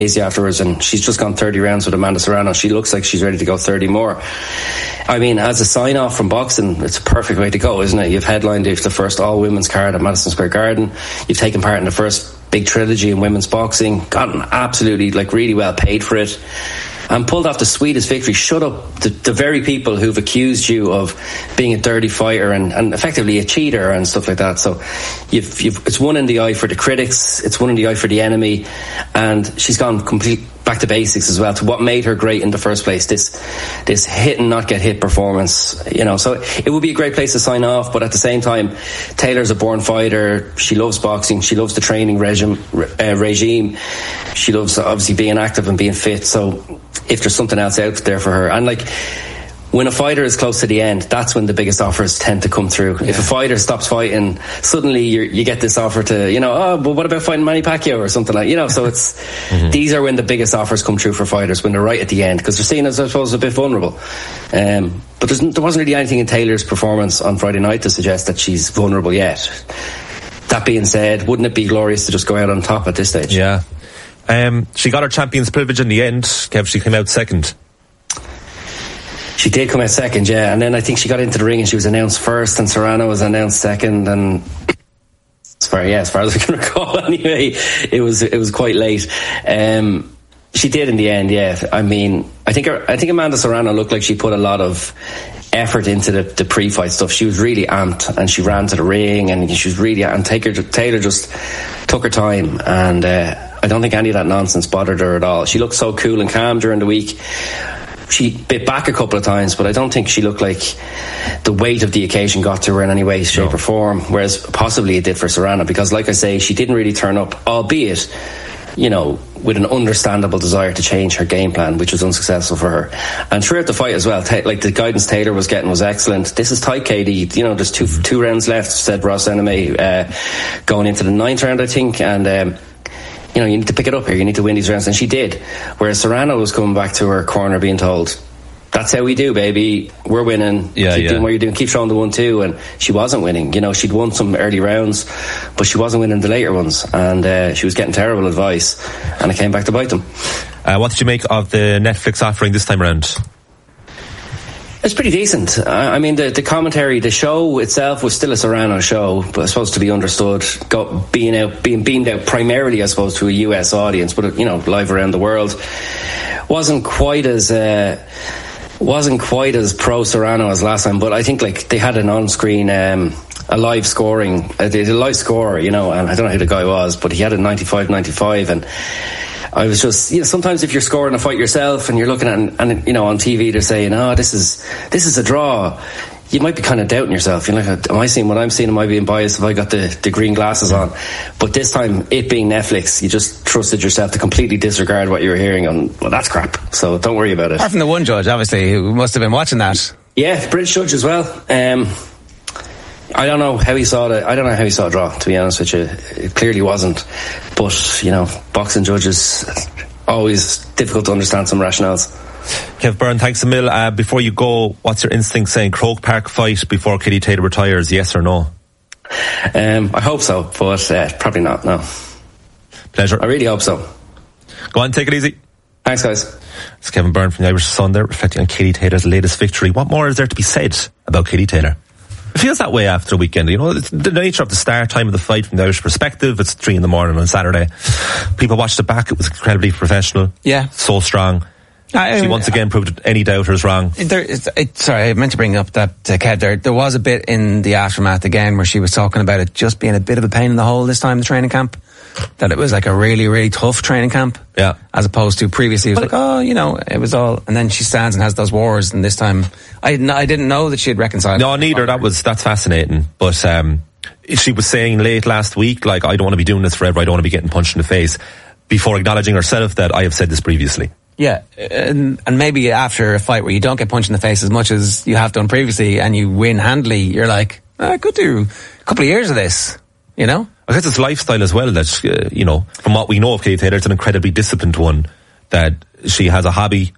easy afterwards, and she's just gone 30 rounds with Amanda Serrano. She looks like she's ready to go 30 more. I mean, as a sign-off from boxing, it's a perfect way to go, isn't it? You've headlined the first all-women's card at Madison Square Garden. You've taken part in the first big trilogy in women's boxing, gotten absolutely, really well paid for it, and pulled off the sweetest victory. Shut up the very people who've accused you of being a dirty fighter and effectively a cheater and stuff like that. So it's one in the eye for the critics, it's one in the eye for the enemy, and she's gone complete back to basics as well, to what made her great in the first place, this hit and not get hit performance, so it would be a great place to sign off. But at the same time, Taylor's a born fighter. She loves boxing, she loves the training regime, she loves obviously being active and being fit. So if there's something else out there for her, and when a fighter is close to the end, that's when the biggest offers tend to come through. Yeah. If a fighter stops fighting, suddenly you get this offer to, but what about fighting Manny Pacquiao or something so it's, these are when the biggest offers come through for fighters, when they're right at the end, because they're seen as, I suppose, a bit vulnerable. But there wasn't really anything in Taylor's performance on Friday night to suggest that she's vulnerable yet. That being said, wouldn't it be glorious to just go out on top at this stage? Yeah. She got her champion's privilege in the end. Kev, she came out second. She did come out second, yeah, and then I think she got into the ring and she was announced first, and Serrano was announced second, and as far as we can recall, anyway, it was quite late. She did in the end, yeah. I mean, I think Amanda Serrano looked like she put a lot of effort into the pre-fight stuff. She was really amped, and she ran to the ring, and she was really, and Taylor just took her time, and I don't think any of that nonsense bothered her at all. She looked so cool and calm during the week. She bit back a couple of times, but I don't think she looked like the weight of the occasion got to her in any way, shape or form, whereas possibly it did for Serrano, because like I say, she didn't really turn up, albeit with an understandable desire to change her game plan, which was unsuccessful for her. And throughout the fight as well, the guidance Taylor was getting was excellent. This is tight, Katie. There's two rounds left, said Ross Enemy, going into the 9th round, I think, and you need to pick it up here. You need to win these rounds, and she did. Whereas Serrano was coming back to her corner being told, that's how we do, baby. We're winning. Keep doing what you're doing. Keep throwing the 1-2. And she wasn't winning. She'd won some early rounds, but she wasn't winning the later ones. And she was getting terrible advice, and it came back to bite them. What did you make of the Netflix offering this time around? It's pretty decent. I mean, the commentary, the show itself was still a Serrano show, but it's supposed to be understood, being beamed out primarily, I suppose, to a US audience, but live around the world. Wasn't quite as pro Serrano as last time, but I think they had an on-screen a live scoring, a live score, and I don't know who the guy was, but he had a 95-95, and I was just, sometimes if you're scoring a fight yourself and you're looking at it, and on TV they're saying, this is a draw, you might be kind of doubting yourself. You're like, am I seeing what I'm seeing? Am I being biased? Have I got the green glasses on? But this time, it being Netflix, you just trusted yourself to completely disregard what you were hearing, and well, that's crap. So don't worry about it. Apart from the one judge, obviously, who must have been watching that. Yeah, British judge as well. I don't know how he saw a draw, to be honest with you. It clearly wasn't. But, boxing judges, always difficult to understand some rationales. Kev Byrne, thanks a mil. Before you go, what's your instinct saying? Croke Park fight before Katie Taylor retires, yes or no? I hope so, but probably not, no. Pleasure. I really hope so. Go on, take it easy. Thanks, guys. It's Kevin Byrne from the Irish Sun there, reflecting on Katie Taylor's latest victory. What more is there to be said about Katie Taylor? It feels that way after a weekend. It's the nature of the start time of the fight from the Irish perspective. It's 3 a.m. on Saturday. People watched it back. It was incredibly professional. Yeah. So strong. She once again proved any doubters wrong. Sorry, I meant to bring up that, Kev, there was a bit in the aftermath again where she was talking about it just being a bit of a pain in the hole this time in the training camp. That it was like a really, really tough training camp. Yeah. As opposed to previously, it was it was all, and then she stands and has those wars, and this time, I didn't know that she had reconciled. No, neither. That's fascinating. But, she was saying late last week, I don't want to be doing this forever. I don't want to be getting punched in the face, before acknowledging herself that I have said this previously. Yeah, and maybe after a fight where you don't get punched in the face as much as you have done previously and you win handily, you're like, I could do a couple of years of this, I guess it's lifestyle as well that, from what we know of Katie Taylor, it's an incredibly disciplined one, that she has a hobby,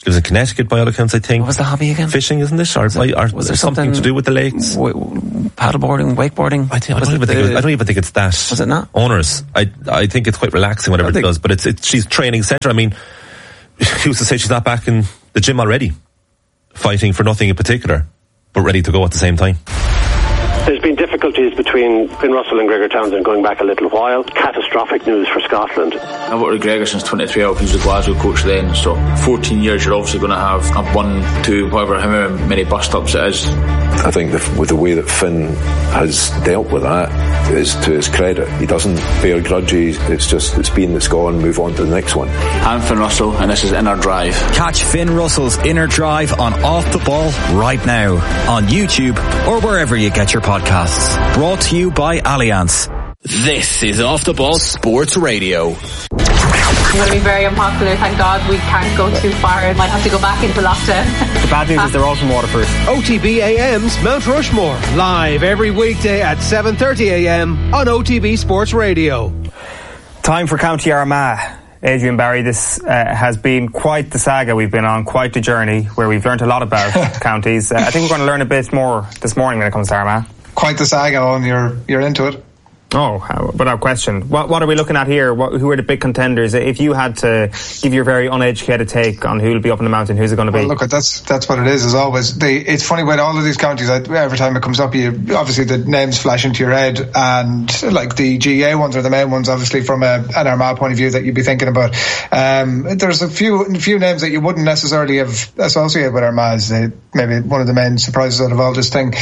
lives in Connecticut by all accounts, I think. What was the hobby again? Fishing, isn't it? Or was there something to do with the lakes? Paddleboarding, wakeboarding? I don't even think it's that. Was it not? Onerous. I think it's quite relaxing, whatever it does. But she's training centre. I mean, who's to say she's not back in the gym already, fighting for nothing in particular, but ready to go at the same time? There's been difficulties between Finn Russell and Gregor Townsend going back a little while. Catastrophic news for Scotland. I've worked with Gregor since 23. He was the Glasgow coach then, so 14 years you're obviously going to have a 1, 2, however many bus stops it is. I think with the way that Finn has dealt with that is to his credit. He doesn't bear grudges. It's been, it's gone, move on to the next one. I'm Finn Russell and this is Inner Drive. Catch Finn Russell's Inner Drive on Off the Ball right now on YouTube or wherever you get your podcasts. Brought to you by Allianz. This is Off the Ball Sports Radio. I'm going to be very unpopular. Thank God we can't go too far. I might have to go back into lockdown. The bad news is they're all from Waterford. OTB AM's Mount Rushmore. Live every weekday at 7:30am on OTB Sports Radio. Time for County Armagh. Adrian Barry, this has been quite the saga we've been on, quite the journey where we've learned a lot about counties. I think we're going to learn a bit more this morning when it comes to Armagh. Quite the saga, and you're into it. Oh, without question. What are we looking at here? Who are the big contenders? If you had to give your very uneducated take on who'll be up in the mountain, who's it going to be? Well, look, that's what it is, as always. It's funny with all of these counties, every time it comes up, obviously the names flash into your head, and like the GA ones are the main ones, obviously from an Armagh point of view that you'd be thinking about. There's a few names that you wouldn't necessarily have associated with Armagh as maybe one of the main surprises out of all this thing.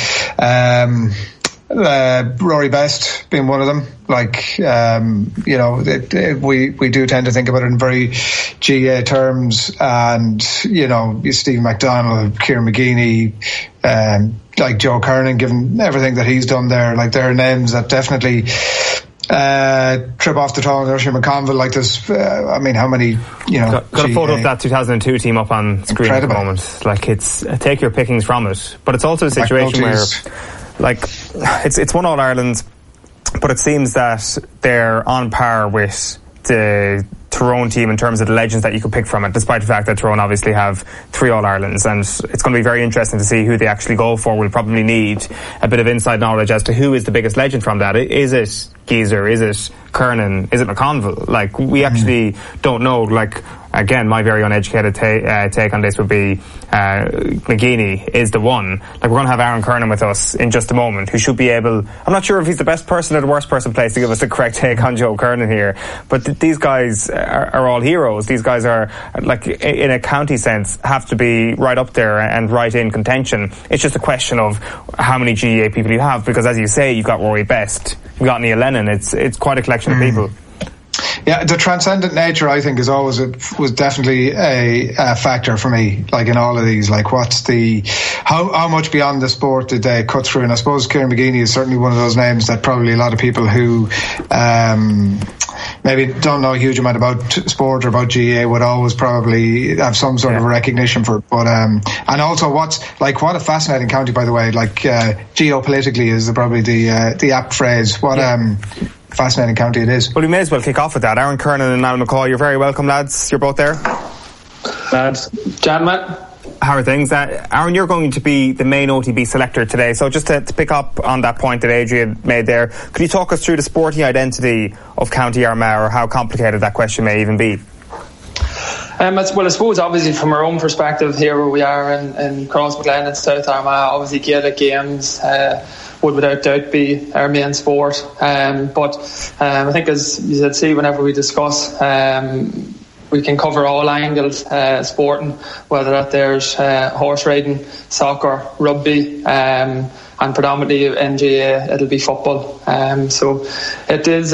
Rory Best being one of them. We do tend to think about it in very GA terms, and Stephen McDonald, Kieran McGeeney, Joe Kernan, given everything that he's done there, there are names that definitely trip off the tongue. Ursula McConville, there's how many got a photo of that 2002 team up on screen incredible. At the moment. It's take your pickings from it, but it's also a situation where it's won All Ireland, but it seems that they're on par with the Tyrone team in terms of the legends that you could pick from it, despite the fact that Tyrone obviously have 3 All Irelands, and it's going to be very interesting to see who they actually go for. We'll probably need a bit of inside knowledge as to who is the biggest legend from that. Is it Geezer? Is it Kernan? Is it McConville? We actually don't know. Again, my very uneducated take on this would be McGeeney is the one. We're going to have Aaron Kernan with us in just a moment, who should be able... I'm not sure if he's the best person or the worst person placed to give us the correct take on Joe Kernan here, but these guys are all heroes. These guys are, in a county sense, have to be right up there and right in contention. It's just a question of how many GAA people you have, because as you say, you've got Rory Best, you've got Neil Lennon. It's quite a collection of people. Yeah, the transcendent nature, I think, was definitely a factor for me. In all of these, what's how much beyond the sport did they cut through? And I suppose Kieran McGeeney is certainly one of those names that probably a lot of people who maybe don't know a huge amount about sport or about GAA would always probably have some sort of a recognition for it. But and also what a fascinating county, by the way. Geopolitically is probably the apt phrase. Fascinating county it is. Well, we may as well kick off with that. Aaron Kernan and Alan McCaw, you're very welcome, lads. You're both there. Lads. Jan, Matt. How are things? Aaron, you're going to be the main OTB selector today, so just to pick up on that point that Adrian made there, could you talk us through the sporting identity of County Armagh, or how complicated that question may even be? Well, I suppose obviously from our own perspective here where we are in Crossmaglen and South Armagh, obviously Gaelic games would without doubt be our main sport. But I think, as you said, see, whenever we discuss, we can cover all angles, sporting, whether that there's horse riding, soccer, rugby, and predominantly in GAA it'll be football. So it is,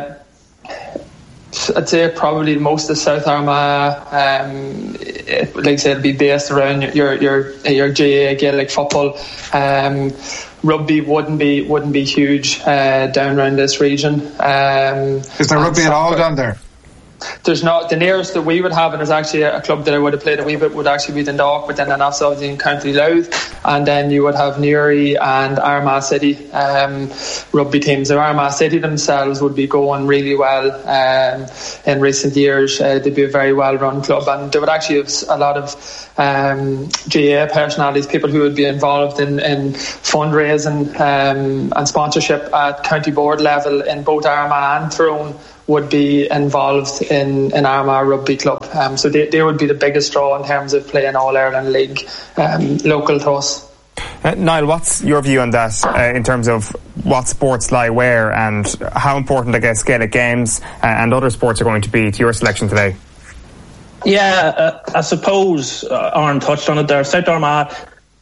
I'd say probably most of South Armagh, like I said, it'll be based around your GAA Gaelic football. Rugby wouldn't be huge down around this region. Is there rugby at all down there? there's not the nearest that we would have, and there's actually a club that I would have played a wee bit would actually be Dundalk, but then that's obviously in County Louth, and then you would have Newry and Armagh City rugby teams. The Armagh City themselves would be going really well in recent years. They'd be a very well run club, and they would actually have a lot of GA personalities, people who would be involved in fundraising and sponsorship at county board level in both Armagh and Tyrone would be involved in Armagh Rugby Club. So they would be the biggest draw in terms of playing All-Ireland League local to us. Niall, what's your view on that in terms of what sports lie where, and how important, I guess, Gaelic games and other sports are going to be to your selection today? Yeah, I suppose Aaron touched on it there. South Armagh,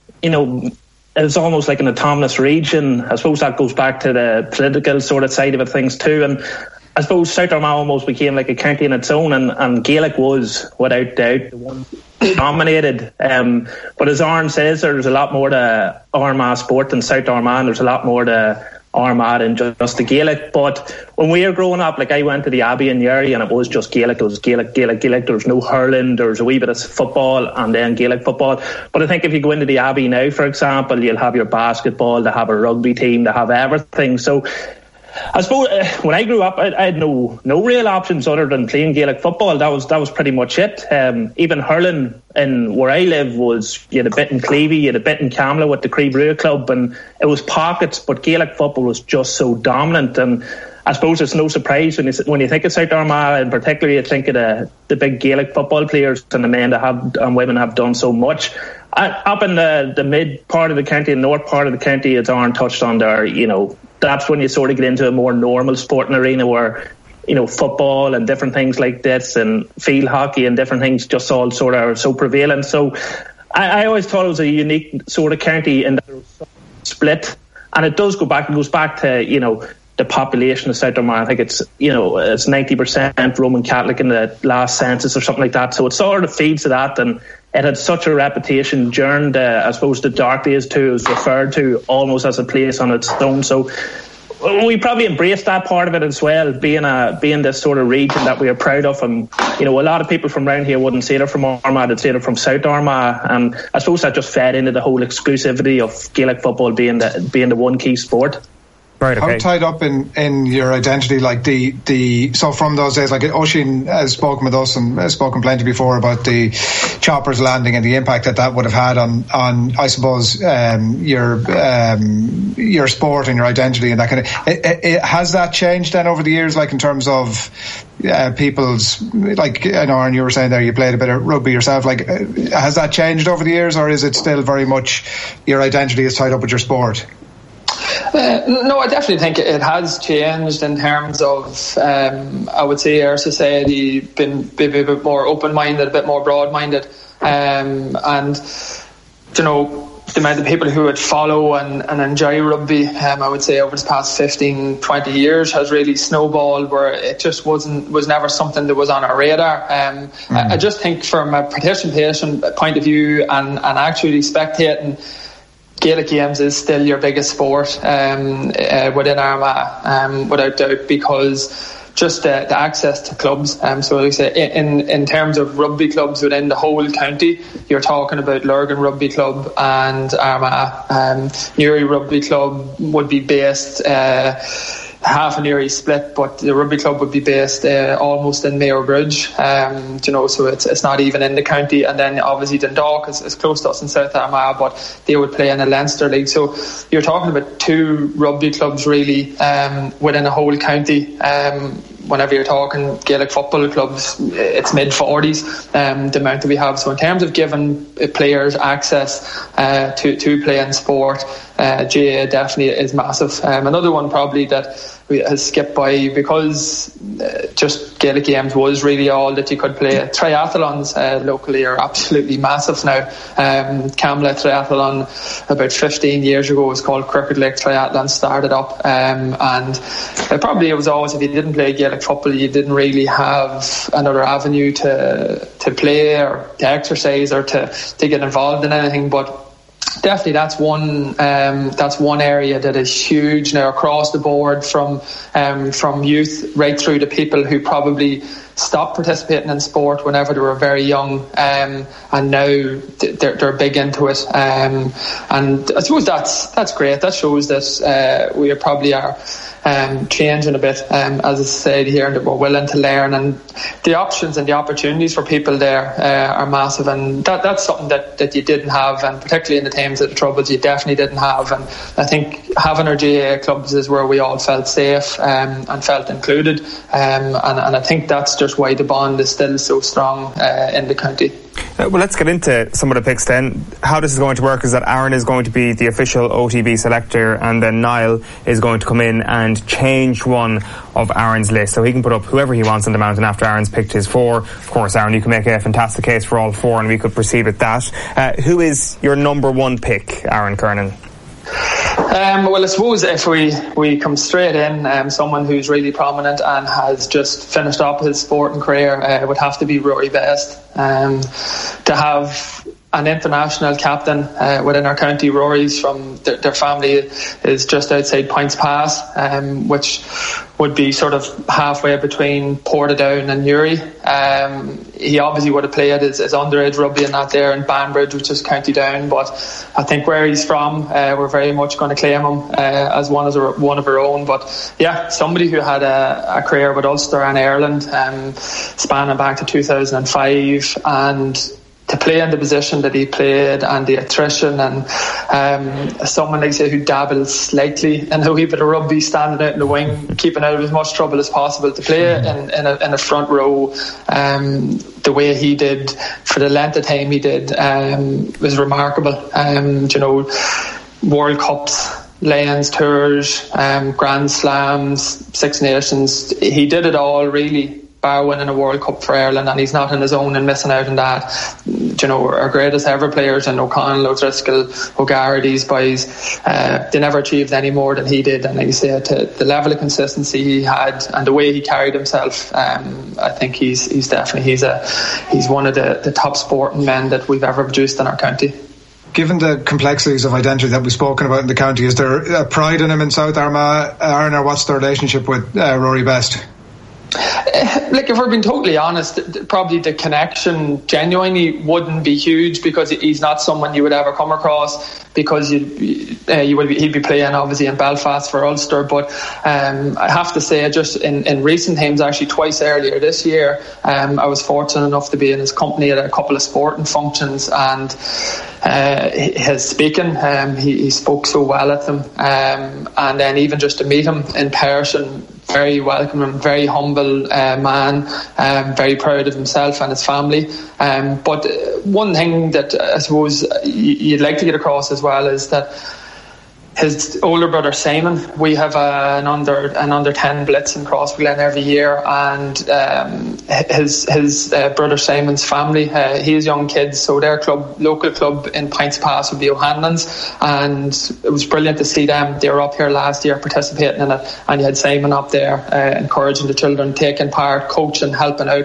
it's almost like an autonomous region. I suppose that goes back to the political sort of side of it, things too. And I suppose South Armagh almost became like a county in its own, and Gaelic was, without doubt, the one dominated. But as Aaron says, there's a lot more to Armagh sport than South Armagh, and there's a lot more to Armagh than just the Gaelic. But when we were growing up, like I went to the Abbey in Newry, and it was just Gaelic. It was Gaelic. There was no hurling. There was a wee bit of football and then Gaelic football. But I think if you go into the Abbey now, for example, you'll have your basketball, they have a rugby team, they have everything. So I suppose when I grew up, I had no real options other than playing Gaelic football. That was pretty much it. Even hurling in where I live was, you had a bit in Clevie, you had a bit in Camla with the Cree Brew Club, and it was pockets, but Gaelic football was just so dominant. And I suppose it's no surprise when you think of South Armagh in particular, you think of the big Gaelic football players and the men that have and women have done so much. Up in the mid part of the county and north part of the county, as Aaron touched on there, that's when you sort of get into a more normal sporting arena where, football and different things like this and field hockey and different things just all sort of are so prevalent. So I always thought it was a unique sort of county in that it was split. And it goes back to, the population of South Armagh. I think it's 90% Roman Catholic in the last census or something like that. So it sort of feeds to that, and it had such a reputation during the dark days too. It was referred to almost as a place on its own. So we probably embraced that part of it as well, being this sort of region that we are proud of. And a lot of people from around here wouldn't say they're from Armagh, they'd say they're from South Armagh. And I suppose that just fed into the whole exclusivity of Gaelic football being the one key sport. Right, okay. How tied up in your identity, like so from those days, like Oisín has spoken with us and has spoken plenty before about the choppers landing and the impact that would have had on I suppose your sport and your identity and that kind of. Has that changed then over the years, like in terms of people's, like I know, and you were saying there you played a bit of rugby yourself, like has that changed over the years, or is it still very much your identity is tied up with your sport? No, I definitely think it has changed in terms of, I would say, our society been maybe a bit more open-minded, a bit more broad-minded, and the amount of people who would follow and enjoy rugby, I would say over the past 15, 20 years has really snowballed, where it just was never something that was on our radar. I just think from a participation point of view and actually spectating, Gaelic games is still your biggest sport within Armagh, without doubt, because just the access to clubs. So like I say, in terms of rugby clubs within the whole county, you're talking about Lurgan Rugby Club and Armagh. Newry Rugby Club would be based half a Newry split, but the rugby club would be based almost in Mayo Bridge, so it's not even in the county. And then obviously Dundalk is close to us in South Armagh, but they would play in the Leinster League. So you're talking about two rugby clubs really within a whole county. Whenever you're talking Gaelic football clubs, it's mid-40s, the amount that we have. So in terms of giving players access to playing sport, GA definitely is massive. Another one probably that has skipped by, because just Gaelic games was really all that you could play. Triathlons locally are absolutely massive now. Camla Triathlon about 15 years ago was called Crooked Lake Triathlon, started up, and it was always, if you didn't play Gaelic football, you didn't really have another avenue to play or to exercise or to get involved in anything. But definitely that's one area that is huge now across the board, from youth right through to people who probably stopped participating in sport whenever they were very young, and now they're big into it. And I suppose that's great. That shows that we probably are changing a bit, as I said here, and that we're willing to learn, and the options and the opportunities for people there are massive, and that's something that you didn't have, and particularly in the times of the Troubles you definitely didn't have. And I think having our GAA clubs is where we all felt safe and felt included, and I think that's just why the bond is still so strong in the county. Well, let's get into some of the picks then. How this is going to work is that Aaron is going to be the official OTB selector, and then Niall is going to come in and change one of Aaron's list, so he can put up whoever he wants on the mountain after Aaron's picked his 4. Of course, Aaron, you can make a fantastic case for all 4, and we could proceed with that. Who is your number 1 pick, Aaron Kernan? Well, I suppose if we come straight in, someone who's really prominent and has just finished up his sporting career would have to be Rory Best. To have an international captain within our county. Rory's from their family is just outside Points Pass, which would be sort of halfway between Portadown and Newry. He obviously would have played his underage rugby and that there in Banbridge, which is County Down, but I think where he's from, we're very much going to claim him as one of our own. But yeah, somebody who had a career with Ulster and Ireland, spanning back to 2005, and to play in the position that he played, and the attrition, and someone like say who dabbles slightly in a wee bit of rugby, standing out in the wing, keeping out of as much trouble as possible, to play in a front row the way he did for the length of time he did was remarkable. World Cups, Lions Tours, Grand Slams, Six Nations, he did it all really, bar winning a World Cup for Ireland, and he's not on his own and missing out on that. Our greatest ever players, and O'Connell, O'Driscoll, O'Gara, these boys, they never achieved any more than he did. And like you say, to the level of consistency he had and the way he carried himself, I think he's one of the top sporting men that we've ever produced in our county. Given the complexities of identity that we've spoken about in the county, is there a pride in him in South Armagh, Aaron, or what's the relationship with Rory Best? If we're being totally honest, probably the connection genuinely wouldn't be huge, because he's not someone you would ever come across, because he'd be playing obviously in Belfast for Ulster. But I have to say, just in recent times, actually twice earlier this year, I was fortunate enough to be in his company at a couple of sporting functions, and his speaking, he spoke so well at them, and then even just to meet him in person, very welcoming, very humble man, very proud of himself and his family. But one thing that I suppose you'd like to get across as well is that his older brother Simon, we have an under 10 blitz in Crossmaglen every year, and his brother Simon's family, he has young kids, so their local club in Points Pass would be O'Hanlon's, and it was brilliant to see them. They were up here last year participating in it, and you had Simon up there encouraging the children, taking part, coaching, helping out.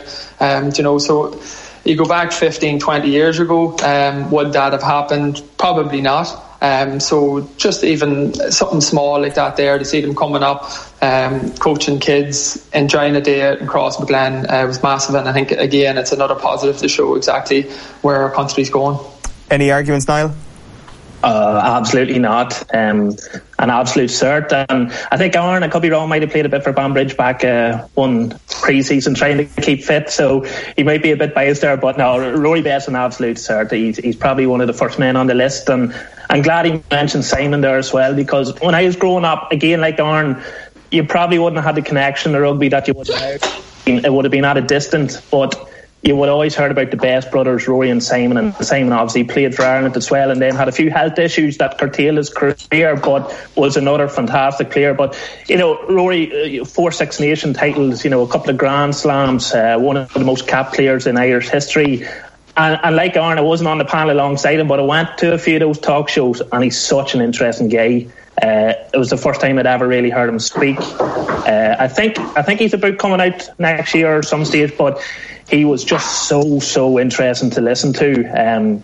So you go back 15-20 years ago, would that have happened? Probably not. So just even something small like that there, to see them coming up, coaching kids, enjoying a day out in Crossmaglen, was massive. And I think, again, it's another positive to show exactly where our country's going. Any arguments, Niall? Absolutely not. An absolute cert. And I think Aaron, I could be wrong, might have played a bit for Banbridge back one pre-season trying to keep fit, so he might be a bit biased there. But no, Rory Best, an absolute cert. He's probably one of the first men on the list, and I'm glad he mentioned Simon there as well, because when I was growing up, again like Aaron, you probably wouldn't have had the connection to rugby that you would have had. It would have been at a distance, but you would have always heard about the Best brothers, Rory and Simon Simon obviously played for Ireland as well, and then had a few health issues that curtailed his career, but was another fantastic player. But Rory, 4 Six Nation titles, a couple of Grand Slams, one of the most capped players in Irish history. And like Aaron, I wasn't on the panel alongside him, but I went to a few of those talk shows, and he's such an interesting guy. It was the first time I'd ever really heard him speak. I think he's about coming out next year or some stage, but he was just so interesting to listen to.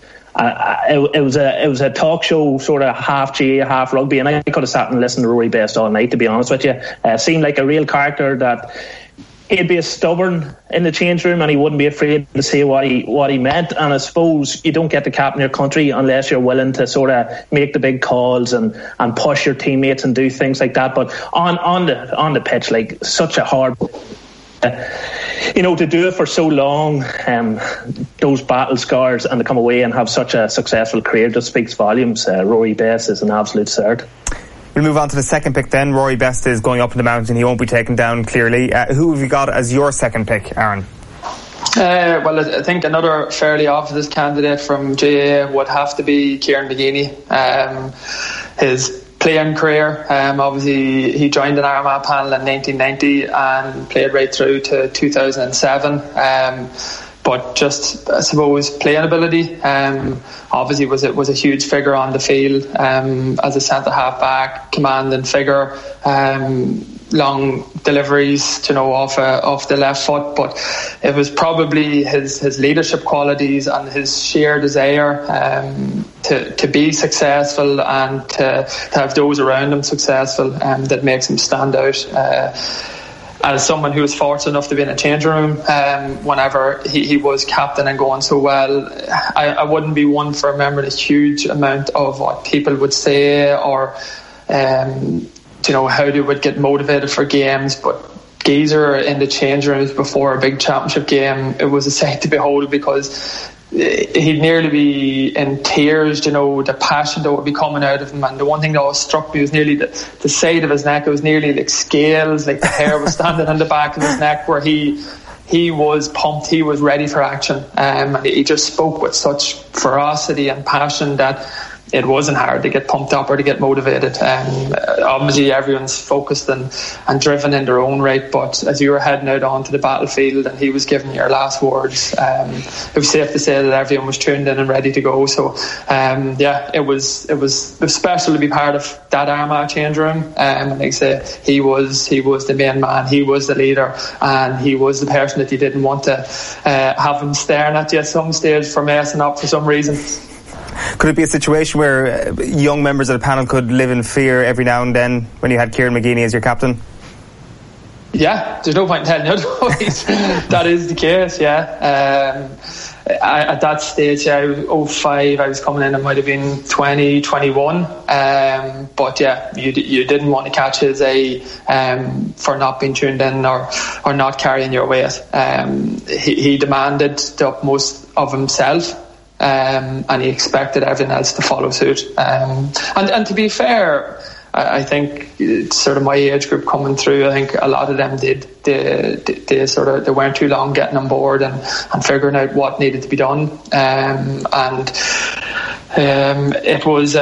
It was a talk show, sort of half GA, half rugby, and I could have sat and listened to Rory Best all night, to be honest with you. Seemed like a real character that he'd be stubborn in the change room, and he wouldn't be afraid to say what he meant. And I suppose you don't get to captain your country unless you're willing to sort of make the big calls and push your teammates and do things like that. But on the pitch, like, such a hard, to do it for so long, those battle scars, and to come away and have such a successful career just speaks volumes. Rory Best is an absolute cert. We'll move on to the second pick then. Rory Best is going up in the mountain. He won't be taken down, clearly. Who have you got as your second pick, Aaron? Well, I think another fairly obvious candidate from GAA would have to be Kieran McGeeney. His playing career, obviously he joined an Armagh panel in 1990 and played right through to 2007. But just, I suppose, playing ability, obviously was a huge figure on the field, as a centre half back, commanding figure, long deliveries, off the left foot. But it was probably his leadership qualities and his sheer desire to be successful and to have those around him successful that makes him stand out. As someone who was fortunate enough to be in a changing room whenever he was captain and going so well, I wouldn't be one for remembering a huge amount of what people would say or how they would get motivated for games. But Geezer in the changing rooms before a big championship game, it was a sight to behold, because he'd nearly be in tears, the passion that would be coming out of him. And the one thing that always struck me was nearly the side of his neck. It was nearly like scales, like the hair was standing on the back of his neck, where he was pumped, he was ready for action. And he just spoke with such ferocity and passion that it wasn't hard to get pumped up or to get motivated. Obviously everyone's focused and driven in their own right, but as you were heading out onto the battlefield and he was giving your last words, it was safe to say that everyone was tuned in and ready to go. So it was special to be part of that Armagh change room. And like I say, he was the main man, he was the leader, and he was the person that you didn't want to have him staring at you at some stage for messing up for some reason. Could it be a situation where young members of the panel could live in fear every now and then when you had Kieran McGeeney as your captain? Yeah, there's no point in telling you otherwise. That is the case, yeah. At that stage, I was 05, I was coming in, it might have been 20, 21. But yeah, you didn't want to catch his eye for not being tuned in or not carrying your weight. He demanded the utmost of himself. And he expected everything else to follow suit. And to be fair, I think it's sort of my age group coming through. I think a lot of them did. They weren't too long getting on board and figuring out what needed to be done. It was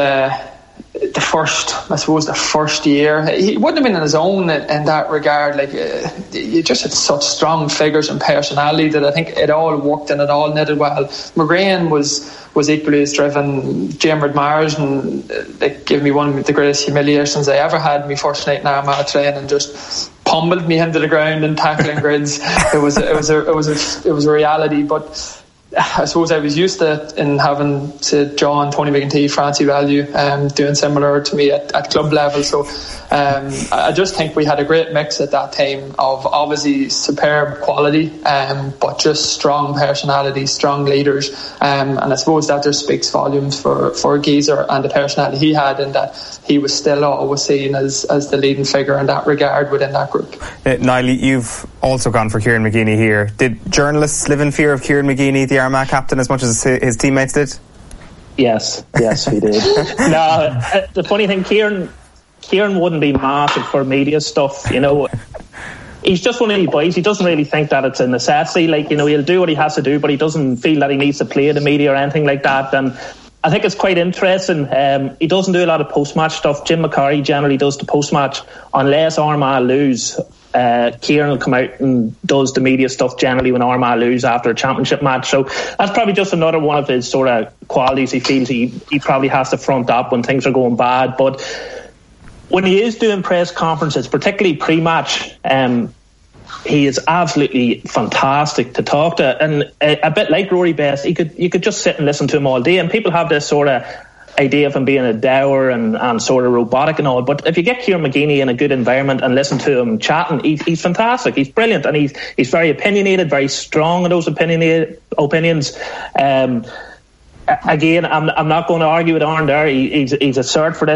the first year. He wouldn't have been on his own in that regard. Like, you just had such strong figures and personality that I think it all worked and it all knitted well. McGrain was equally as driven. James Mars, and they gave me one of the greatest humiliations I ever had. My first night in Armagh training, just pummeled me into the ground and tackling grids. It was a reality, but I suppose I was used to it in having to John, Tony McEntee, Francie Value doing similar to me at club level. So I just think we had a great mix at that time of obviously superb quality, but just strong personality, strong leaders, and I suppose that just speaks volumes for Geezer and the personality he had, and that he was still always seen as the leading figure in that regard within that group. Niall, you've also gone for Kieran McGeeney here. Did journalists live in fear of Kieran McGeeney, the Armagh captain, as much as his teammates did? Yes, we did. No, the funny thing, Kieran wouldn't be massive for media stuff, He's just one of these boys. He doesn't really think that it's a necessity. He'll do what he has to do, but he doesn't feel that he needs to play the media or anything like that. And I think it's quite interesting. He doesn't do a lot of post-match stuff. Jim McCarry generally does the post-match. Unless Armagh lose, Kieran will come out and does the media stuff generally when Armagh lose after a championship match. So that's probably just another one of his sort of qualities. He feels he probably has to front up when things are going bad. But when he is doing press conferences, particularly pre-match, he is absolutely fantastic to talk to, and a bit like Rory Best, you could just sit and listen to him all day. And people have this sort of idea of him being a dour and sort of robotic and all, but if you get Kieran McGeeney in a good environment and listen to him chatting, he's fantastic, he's brilliant, and he's very opinionated, very strong in those opinions. Again, I'm not going to argue with Aaron there. He's a cert for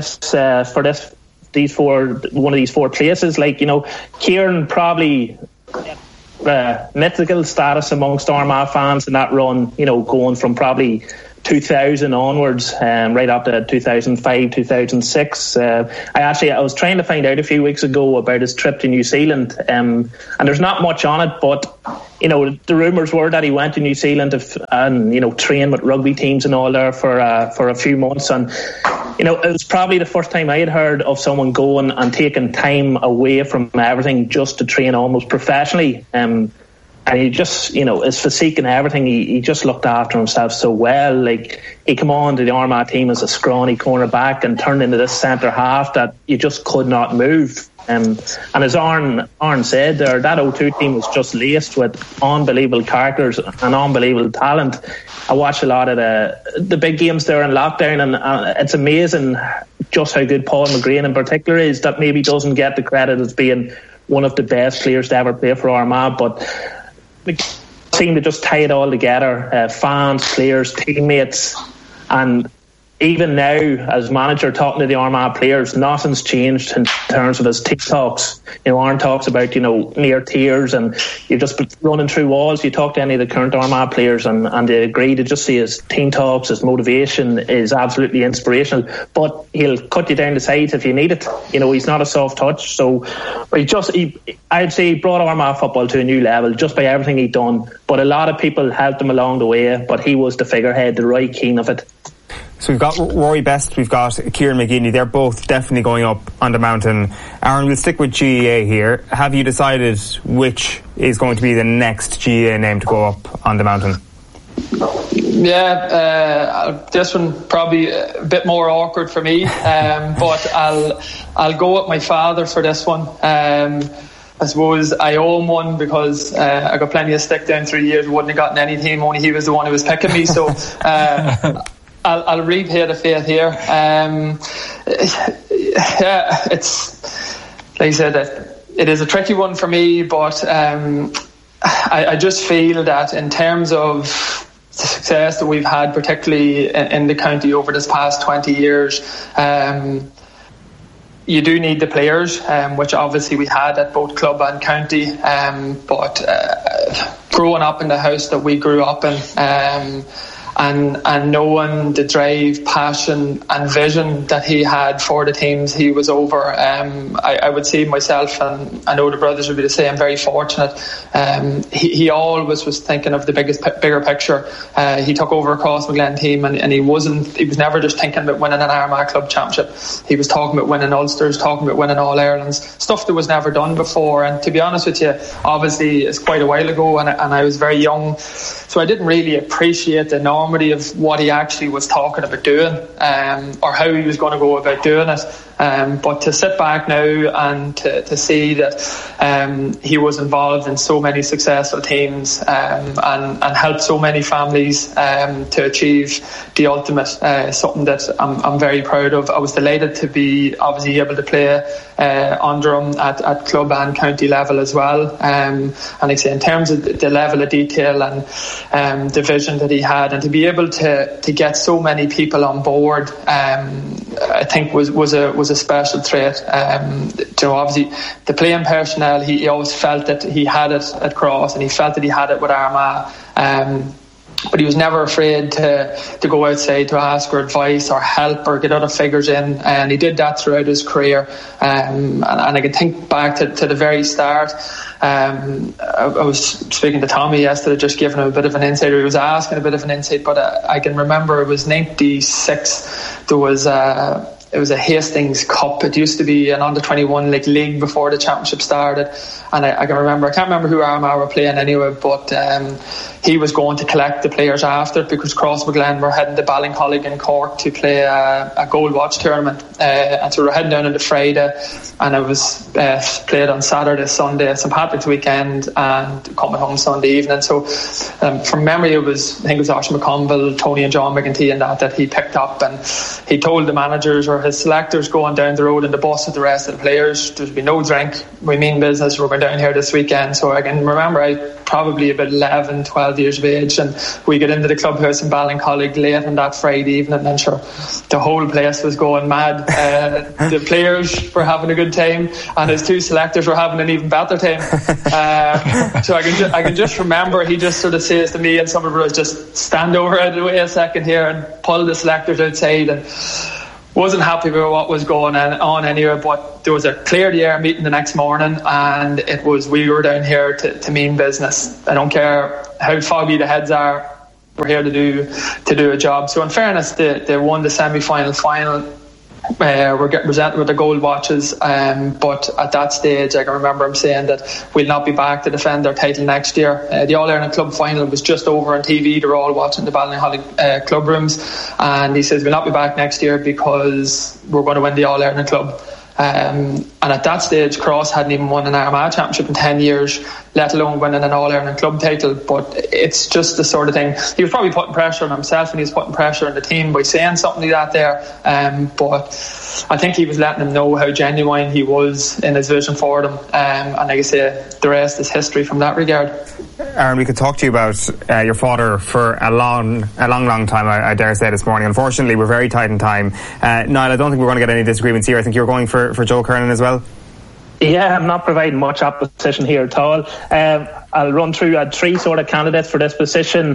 one of these four places. Like, you know, Kieran probably mythical status amongst Armagh fans in that run, you know, going from probably 2000 onwards, right up to 2005, 2006. I was trying to find out a few weeks ago about his trip to New Zealand, and there's not much on it, but you know, the rumours were that he went to New Zealand and you know, trained with rugby teams and all there for a few months, and you know, it was probably the first time I had heard of someone going and taking time away from everything just to train almost professionally. And he just, you know, his physique and everything, he just looked after himself so well. Like, he came on to the Armagh team as a scrawny cornerback and turned into this centre half that you just could not move. And as Aaron said there, that O2 team was just laced with unbelievable characters and unbelievable talent. I watched a lot of the big games there in lockdown, and it's amazing just how good Paul McGrain in particular is, that maybe doesn't get the credit as being one of the best players to ever play for Armagh, but we seem to just tie it all together, fans, players, teammates, and even now, as manager, talking to the Armagh players, nothing's changed in terms of his team talks. You know, Aaron talks about, you know, near tears and you're just running through walls. You talk to any of the current Armagh players and they agree to just see his team talks, his motivation is absolutely inspirational. But he'll cut you down the sides if you need it. You know, he's not a soft touch. So I'd say he brought Armagh football to a new level just by everything he'd done. But a lot of people helped him along the way, but he was the figurehead, the right king of it. So we've got Rory Best, we've got Kieran McGeeney. They're both definitely going up on the mountain. Aaron, we'll stick with GEA here. Have you decided which is going to be the next GEA name to go up on the mountain? Yeah, this one probably a bit more awkward for me, but I'll go with my father for this one. I suppose I owe him one because I got plenty of stick down 3 years. Wouldn't have gotten any team, only he was the one who was picking me. So I'll repay the faith here. Yeah, it's like I said, it is a tricky one for me, but I just feel that in terms of the success that we've had, particularly in the county over this past 20 years, you do need the players, which obviously we had at both club and county, but growing up in the house that we grew up in, and knowing the drive, passion and vision that he had for the teams he was over, I would say myself, and I know the brothers would be the same, very fortunate. He always was thinking of the bigger picture. He took over a Crossmaglen team and he was never just thinking about winning an Armagh club championship. He was talking about winning Ulsters, talking about winning All Irelands, stuff that was never done before. And to be honest with you, obviously it's quite a while ago and I was very young, so I didn't really appreciate the enormity of what he actually was talking about doing, or how he was going to go about doing it. But to sit back now and to see that he was involved in so many successful teams, and helped so many families to achieve the ultimate, something that I'm very proud of. I was delighted to be obviously able to play under him at club and county level as well. And like I say, in terms of the level of detail and the vision that he had, and to be able to get so many people on board, I think was a special trait. You know, obviously the playing personnel, he always felt that he had it at Cross, and he felt that he had it with Armagh. But he was never afraid to go outside to ask for advice or help or get other figures in, and he did that throughout his career. And I can think back to the very start. I was speaking to Tommy yesterday, just giving him a bit of an insight, or he was asking a bit of an insight, but I can remember it was 96. There was it was a Hastings Cup. It used to be an under-21 league before the championship started, and I can't remember who Armagh were playing anyway, but he was going to collect the players after, because Crossmaglen were heading to Ballincollig in Cork to play a Gold Watch tournament, and so we were heading down on the Friday, and it was played on Saturday, Sunday, St Patrick's weekend, and coming home Sunday evening. So from memory, I think it was Oisin McConville, Tony and John McEntee and that he picked up, and he told the managers or his selectors going down the road in the bus with the rest of the players, there's been no drink, we mean business, we're going down here this weekend. So I can remember I probably about 11, 12 years of age, and we get into the clubhouse in Ballincollig late on that Friday evening, and sure, the whole place was going mad. The players were having a good time, and his two selectors were having an even better time. So I can just remember he just sort of says to me and some of us, just stand over out of the way a second here, and pull the selectors outside, and wasn't happy with what was going on anyway. But there was a clear the air meeting the next morning, and it was, we were down here to mean business. I don't care how foggy the heads are, we're here to do a job. So in fairness, they won the semi-final final. We're getting presented with the Gold Watches, but at that stage I can remember him saying that we'll not be back to defend our title next year. The All-Ireland Club final was just over on TV, they're all watching the Ballincollig club rooms, and he says we'll not be back next year because we're going to win the All-Ireland Club. And at that stage Cross hadn't even won an Armagh championship in 10 years, let alone winning an All-Ireland Club title. But it's just the sort of thing, he was probably putting pressure on himself, and he was putting pressure on the team by saying something like that there, but I think he was letting them know how genuine he was in his vision for them, and like I say, the rest is history from that regard. Aaron, we could talk to you about your father for a long time, I dare say, this morning. Unfortunately, we're very tight in time. Niall, I don't think we're going to get any disagreements here. I think you're going for Joe Kernan as well. Yeah, I'm not providing much opposition here at all. I'll run through three sort of candidates for this position.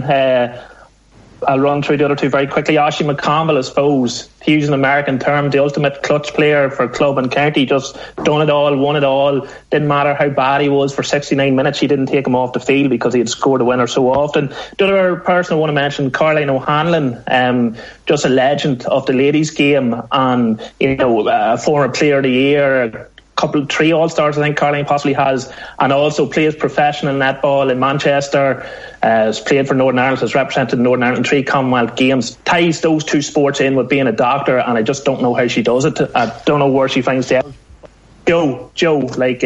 I'll run through the other two very quickly. Oisin McConville, I suppose, to use an American term, the ultimate clutch player for club and county, just done it all, won it all. Didn't matter how bad he was for 69 minutes, he didn't take him off the field because he had scored a winner so often. The other person I want to mention, Caroline O'Hanlon, just a legend of the ladies' game, and a former player of the year, three All-Stars I think Caroline possibly has, and also plays professional netball in Manchester, has played for Northern Ireland, has represented Northern Ireland in 3 Commonwealth Games, ties those two sports in with being a doctor, and I just don't know how she does it. I don't know where she finds the out. Joe,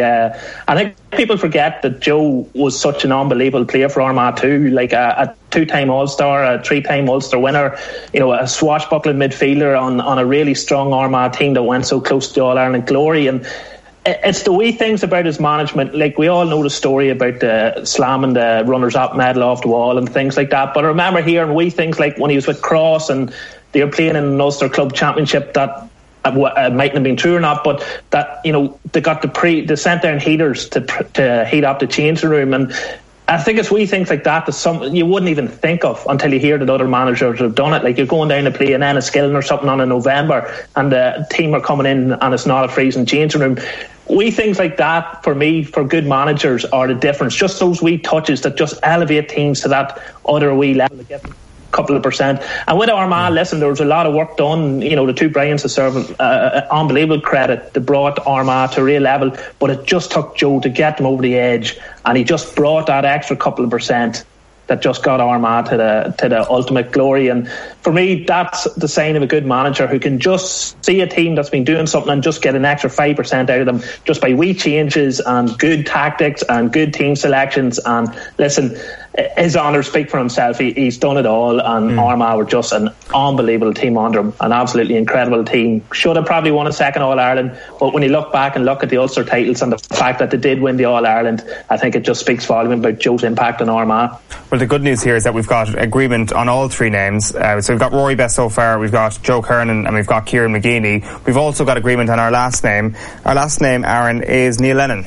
I think people forget that Joe was such an unbelievable player for Armagh too, like a 2-time All-Star, a 3-time Ulster winner, a swashbuckling midfielder on a really strong Armagh team that went so close to All-Ireland glory. And it's the wee things about his management, like we all know the story about slamming the runners-up medal off the wall and things like that, but I remember hearing wee things like when he was with Cross and they were playing in an Ulster Club Championship that mightn't have been true or not, but that they got they sent down heaters to heat up the changing room, and I think it's wee things like that some you wouldn't even think of until you hear that other managers have done it. Like you're going down to play an Enniskillen or something on a November, and the team are coming in and it's not a freezing changing room. Wee things like that, for me, for good managers, are the difference. Just those wee touches that just elevate teams to that other wee level to get them couple of percent. And with Armagh, listen, there was a lot of work done. The two Bryans deserve unbelievable credit. They brought Armagh to a real level, but it just took Joe to get them over the edge, and he just brought that extra couple of percent that just got Armagh to the ultimate glory. And for me, that's the sign of a good manager who can just see a team that's been doing something and just get an extra 5% out of them just by wee changes and good tactics and good team selections. And listen, his honour speak for himself. He's done it all, and Armagh were just an unbelievable team under him, an absolutely incredible team. Should have probably won a second All-Ireland, but when you look back and look at the Ulster titles and the fact that they did win the All-Ireland, I think it just speaks volume about Joe's impact on Armagh. Well, the good news here is that we've got agreement on all three names. So we've got Rory Best so far, we've got Joe Kernan, and we've got Kieran McGeeney. We've also got agreement on our last name. Our last name, Aaron, is Neil Lennon.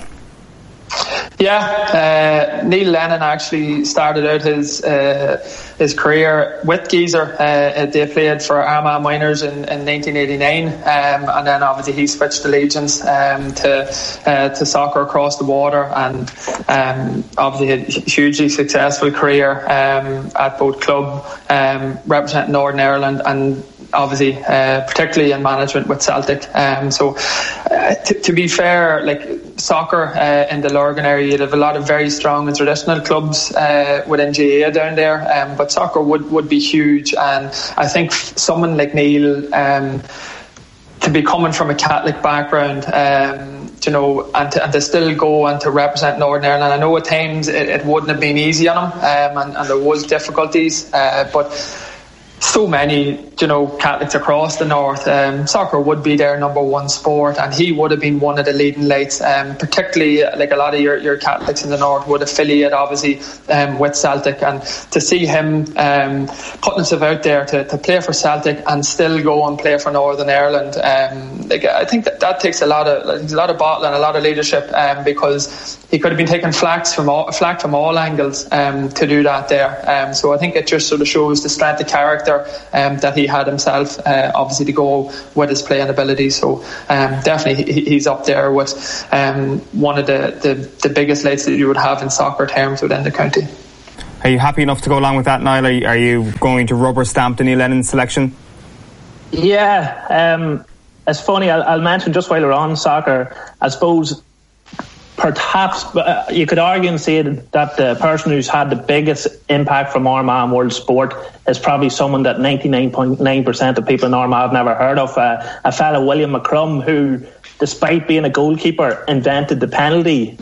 Yeah, Neil Lennon actually started out his career with Geezer. They played for Armagh Miners in 1989, and then obviously he switched allegiance to soccer across the water, and obviously had a hugely successful career at both club, representing Northern Ireland, and obviously particularly in management with Celtic. So to be fair, like, soccer in the Lurgan area, you'd have a lot of very strong and traditional clubs within GAA down there, but soccer would be huge. And I think someone like Neil, to be coming from a Catholic background, and to still go and to represent Northern Ireland, I know at times it wouldn't have been easy on him, and there was difficulties, but so many, Catholics across the north, soccer would be their number one sport, and he would have been one of the leading lights, particularly like a lot of your Catholics in the north would affiliate obviously with Celtic, and to see him putting himself out there to play for Celtic and still go and play for Northern Ireland, I think that takes a lot of bottle and a lot of leadership, because he could have been taking flack from all angles to do that there. So I think it just sort of shows the strength of character that he had himself, obviously to go with his playing ability. So definitely he's up there with one of the biggest lights that you would have in soccer terms within the county. Are you happy enough to go along with that, Niall? Are you going to rubber stamp the Neil Lennon selection? Yeah, it's funny, I'll mention just while we're on soccer, I suppose perhaps you could argue and say that the person who's had the biggest impact from Armagh in world sport is probably someone that 99.9% of people in Armagh have never heard of, a fella, William McCrum, who, despite being a goalkeeper, invented the penalty.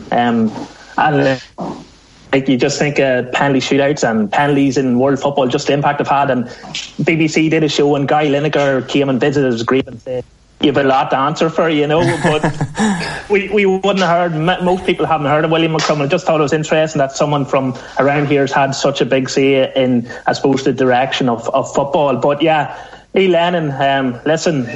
Like, you just think penalty shootouts and penalties in world football, just the impact they've had. And BBC did a show and Guy Lineker came and visited his grave and said, you have a lot to answer for, but we wouldn't have heard, most people haven't heard of William McCrum. I just thought it was interesting that someone from around here has had such a big say in, I suppose, the direction of football. But yeah, Neil Lennon, listen,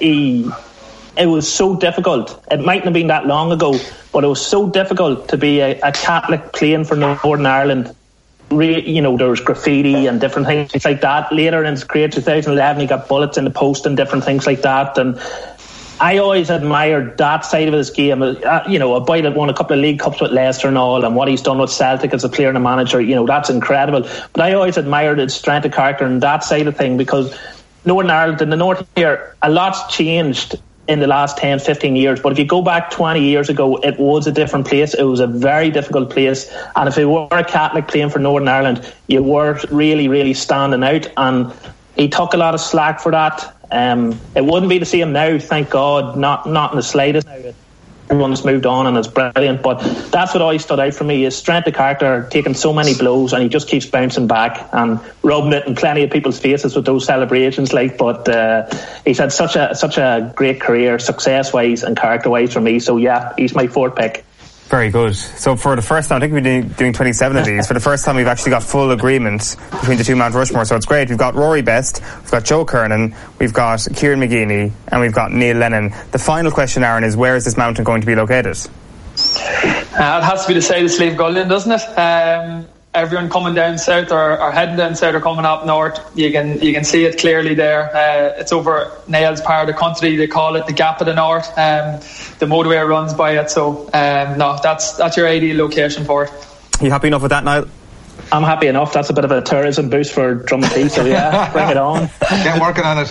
it was so difficult. It mightn't have been that long ago, but it was so difficult to be a Catholic playing for Northern Ireland. There was graffiti and different things like that. Later in his career, 2011, he got bullets in the post and different things like that. And I always admired that side of his game. A boy that won a couple of League Cups with Leicester and all, and what he's done with Celtic as a player and a manager, that's incredible. But I always admired his strength of character and that side of thing, because Northern Ireland, in the north here, a lot's changed in the last 10, 15 years. But if you go back 20 years ago, it was a different place. It was a very difficult place. And if you were a Catholic playing for Northern Ireland, you were really, really standing out. And he took a lot of slack for that. It wouldn't be the same now, thank God, not in the slightest. Everyone's moved on and it's brilliant, but that's what always stood out for me, is strength of character, taking so many blows, and he just keeps bouncing back and rubbing it in plenty of people's faces with those celebrations. But he's had such a great career, success wise and character wise, for me. So yeah, he's my fourth pick. Very good. So for the first time, I think we've been doing 27 of these. For the first time, we've actually got full agreement between the two Mount Rushmore, so it's great. We've got Rory Best, we've got Joe Kernan, we've got Kieran McGeeney, and we've got Neil Lennon. The final question, Aaron, is where is this mountain going to be located? It has to be the side of Slieve Gullion, doesn't it? Everyone coming down south or heading down south or coming up north, you can see it clearly there. It's over Nail's part of the country. They call it the Gap of the North. The motorway runs by it, so no, that's your ideal location for it. You happy enough with that, Niall? I'm happy enough. That's a bit of a tourism boost for Drummonteague, so yeah, bring it on. Get working on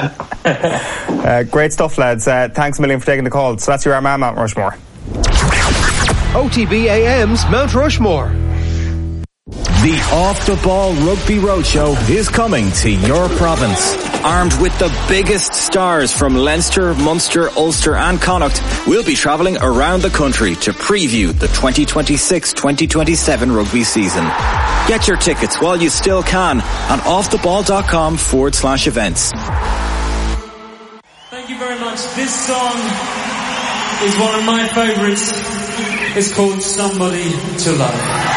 it. Great stuff, lads. Thanks a million for taking the call. So that's your Armagh Mount Rushmore. OTB AM's Mount Rushmore. The Off the Ball Rugby Roadshow is coming to your province. Armed with the biggest stars from Leinster, Munster, Ulster and Connacht, we'll be travelling around the country to preview the 2026-2027 rugby season. Get your tickets while you still can on offtheball.com/events. Thank you very much. This song is one of my favourites. It's called Somebody to Love.